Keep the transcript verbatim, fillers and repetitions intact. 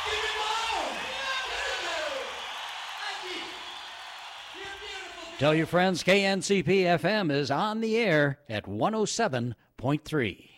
Tell your friends K N C P F M is on the air at one oh seven point three.